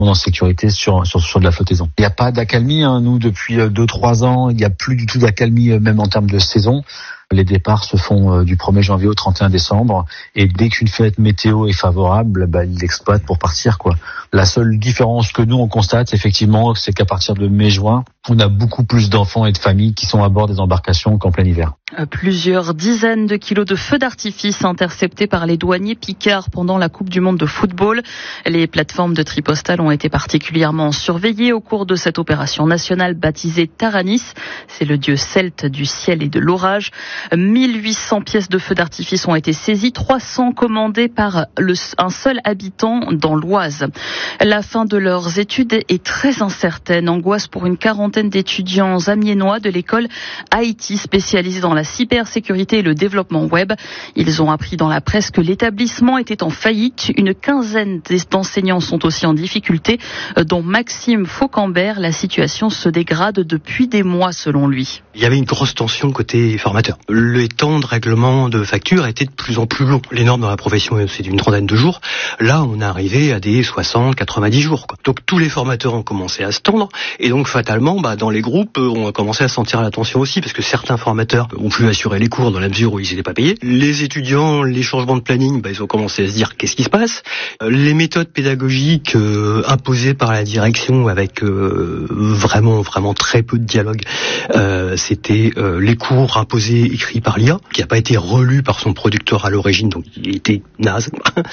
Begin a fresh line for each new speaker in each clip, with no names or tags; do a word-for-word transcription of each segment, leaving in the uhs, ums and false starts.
en sécurité sur, sur, sur de la flottaison. Il n'y a pas d'accalmie, hein. Nous, depuis deux trois ans, il n'y a plus du tout d'accalmie, même en termes de saison. Les départs se font du premier janvier au trente et un décembre, et dès qu'une fenêtre météo est favorable, bah, ils l'exploitent pour partir, quoi. La seule différence que nous on constate, effectivement, c'est qu'à partir de mai-juin, on a beaucoup plus d'enfants et de familles qui sont à bord des embarcations qu'en plein hiver.
Plusieurs dizaines de kilos de feux d'artifice interceptés par les douaniers picards pendant la Coupe du Monde de football. Les plateformes de tri postal ont été particulièrement surveillées au cours de cette opération nationale baptisée Taranis. C'est le dieu celte du ciel et de l'orage. mille huit cents pièces de feux d'artifice ont été saisies, trois cents commandées par le, un seul habitant dans l'Oise. La fin de leurs études est très incertaine. Angoisse pour une quarantaine d'étudiants amiénois de l'école I T spécialisée dans la cybersécurité et le développement web. Ils ont appris dans la presse que l'établissement était en faillite. Une quinzaine d'enseignants sont aussi en difficulté, dont Maxime Faucambert. La situation se dégrade depuis des mois selon lui.
Il y avait une grosse tension côté formateur. Le temps de règlement de facture était de plus en plus long. Les normes dans la profession, c'est d'une trentaine de jours. Là, on est arrivé à des soixante, quatre-vingt-dix jours, quoi. Donc tous les formateurs ont commencé à se tendre, et donc fatalement, bah, dans les groupes, on a commencé à sentir la tension aussi, parce que certains formateurs ont pu assurer les cours dans la mesure où ils n'étaient pas payés. Les étudiants, les changements de planning, bah, ils ont commencé à se dire qu'est-ce qui se passe. Les méthodes pédagogiques euh, imposées par la direction, avec euh, vraiment, vraiment très peu de dialogue, euh, c'était euh, les cours imposés écrits par l'I A, qui n'a pas été relu par son producteur à l'origine, donc il était naze.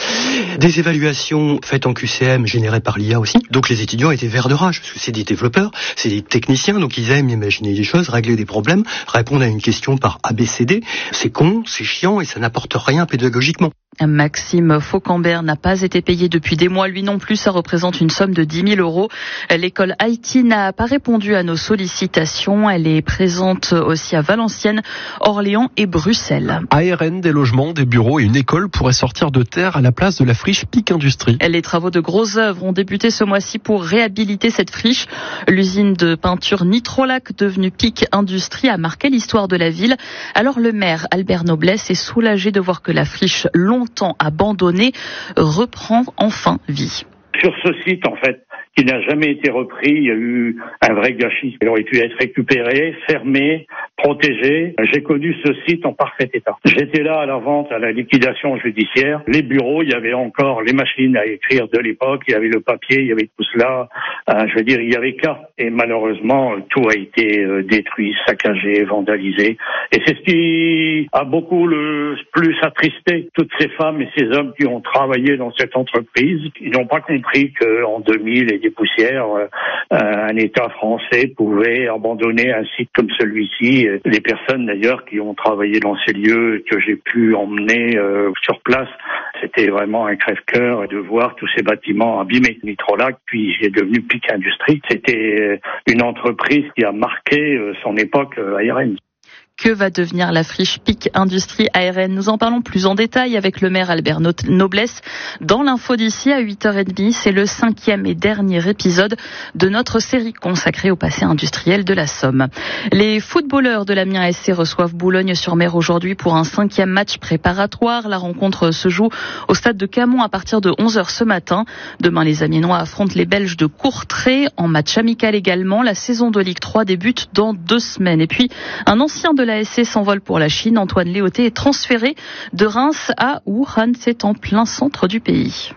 Des évaluations faites en Q C M générées par l'I A aussi. Donc les étudiants étaient verts de rage, parce que c'est des développeurs, c'est des techniciens, donc ils aiment imaginer des choses, régler des problèmes, répondre à une question par A B C D. C'est con, c'est chiant et ça n'apporte rien pédagogiquement.
Maxime Faucambert n'a pas été payé depuis des mois, lui non plus. Ça représente une somme de dix mille euros. L'école I T n'a pas répondu à nos sollicitations. Elle est présente aussi à Valenciennes, Orléans et Bruxelles.
A R N, des logements, des bureaux et une école pourraient sortir de terre à la place de la friche Pic Industrie.
Les travaux de grosses œuvres ont débuté ce mois-ci pour réhabiliter cette friche. L'usine de peinture Nitrolac, devenue Pic Industrie, a marqué l'histoire de la ville. Alors le maire Albert Noblesse est soulagé de voir que la friche longtemps abandonnée reprend enfin vie.
Sur ce site, en fait, qui n'a jamais été repris, il y a eu un vrai gâchis. Il aurait pu être récupéré, fermé, protégé. J'ai connu ce site en parfait état. J'étais là à la vente, à la liquidation judiciaire. Les bureaux, il y avait encore les machines à écrire de l'époque, il y avait le papier, il y avait tout cela. Euh, je veux dire, il y avait qu'à. Et malheureusement, tout a été euh, détruit, saccagé, vandalisé. Et c'est ce qui a beaucoup le plus attristé toutes ces femmes et ces hommes qui ont travaillé dans cette entreprise. Ils n'ont pas compris qu'en deux mille et des poussières, euh, un État français pouvait abandonner un site comme celui-ci. Les personnes d'ailleurs qui ont travaillé dans ces lieux que j'ai pu emmener euh, sur place, c'était vraiment un crève-cœur de voir tous ces bâtiments abîmés. Nitrolac, puis j'ai devenu Pic Industrie. C'était une entreprise qui a marqué son époque aérienne.
Que va devenir la friche Pic Industrie A R N? Nous en parlons plus en détail avec le maire Albert Noblesse dans l'info d'ici à huit heures trente. C'est le cinquième et dernier épisode de notre série consacrée au passé industriel de la Somme. Les footballeurs de l'Amiens S C reçoivent Boulogne-sur-Mer aujourd'hui pour un cinquième match préparatoire. La rencontre se joue au stade de Camon à partir de onze heures ce matin. Demain, les Amiénois affrontent les Belges de Courtrai en match amical également. La saison de Ligue trois débute dans deux semaines. Et puis, un ancien de l'A S C s'envole pour la Chine. Antoine Léoté est transféré de Reims à Wuhan. C'est en plein centre du pays.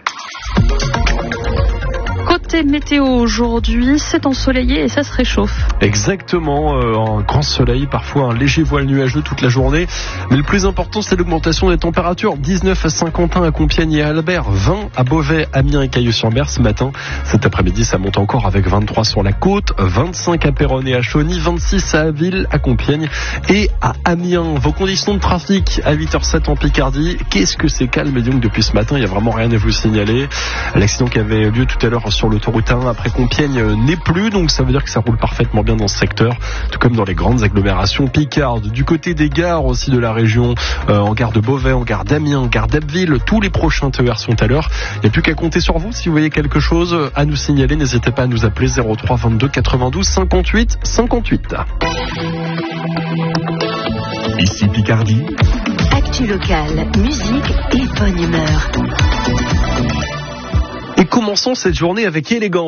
Côté météo aujourd'hui, c'est ensoleillé et ça se réchauffe.
Exactement, euh, un grand soleil, parfois un léger voile nuageux toute la journée. Mais le plus important, c'est l'augmentation des températures. dix-neuf à Saint-Quentin, à Compiègne et à Albert, vingt à Beauvais, Amiens et Cailleux-sur-Mer ce matin. Cet après-midi, ça monte encore avec vingt-trois sur la côte, vingt-cinq à Péronne et à Chauny, vingt-six à Aville, à Compiègne et à Amiens. Vos conditions de trafic à huit heures zéro sept en Picardie. Qu'est-ce que c'est calme et donc depuis ce matin, il n'y a vraiment rien à vous signaler. L'accident qui avait lieu tout à l'heure sur l'autoroute un après Compiègne n'est plus, donc ça veut dire que ça roule parfaitement bien dans ce secteur, tout comme dans les grandes agglomérations picardes. Du côté des gares aussi de la région, euh, en gare de Beauvais, en gare d'Amiens, en gare d'Abbeville, tous les prochains T E R sont à l'heure. Il n'y a plus qu'à compter sur vous. Si vous voyez quelque chose à nous signaler, n'hésitez pas à nous appeler zéro trois vingt-deux quatre-vingt-douze cinquante-huit cinquante-huit.
Ici Picardie.
Actu locale, musique et bonne humeur.
Et commençons cette journée avec élégance.